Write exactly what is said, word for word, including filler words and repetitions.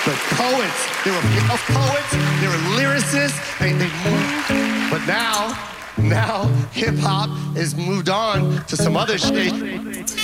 But poets, they were poets, they were lyricists, they, they moved. But now, now hip hop has moved on to some other shit.